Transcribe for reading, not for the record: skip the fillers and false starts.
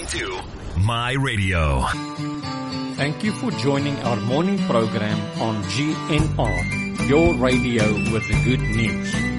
listening to My Radio. Thank you for joining our morning program on GNR, your radio with the good news.